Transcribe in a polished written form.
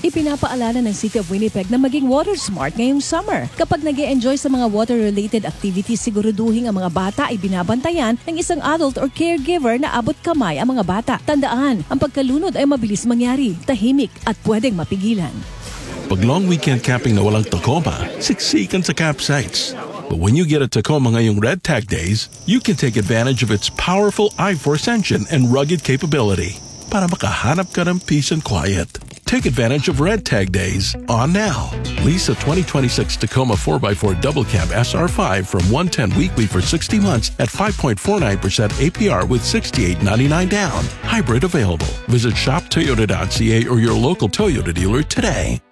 Ipinapaalala ng City of Winnipeg na maging water smart ngayong summer. Kapag nag-e-enjoy sa mga water-related activities, siguraduhin ang mga bata ay binabantayan ng isang adult or caregiver na abot kamay ang mga bata. Tandaan, ang pagkalunod ay mabilis mangyari, tahimik at pwedeng mapigilan. Pag long weekend camping na walang Tacoma, siksikan sa campsites. But when you get a Tacoma ngayong Red Tag Days, you can take advantage of its powerful I-Force engine and rugged capability para makahanap ka ng peace and quiet. Take advantage of Red Tag Days on now. Lease a 2026 Tacoma 4x4 Double Cab SR5 from $110 weekly for 60 months at 5.49% APR with $68.99 down. Hybrid available. Visit shoptoyota.ca or your local Toyota dealer today.